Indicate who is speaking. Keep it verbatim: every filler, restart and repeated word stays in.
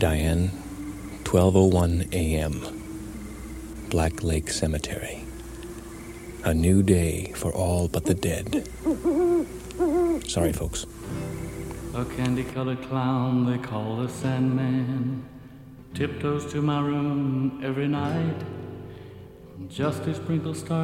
Speaker 1: Diane, twelve oh one a.m. Black Lake Cemetery. A new day for all but the dead. Sorry, folks.
Speaker 2: A candy-colored clown they call the Sandman tiptoes to my room every night just to sprinkle stars